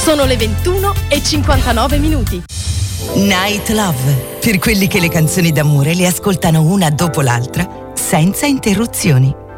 Sono le 21:59. Night Love, per quelli che le canzoni d'amore le ascoltano una dopo l'altra, senza interruzioni.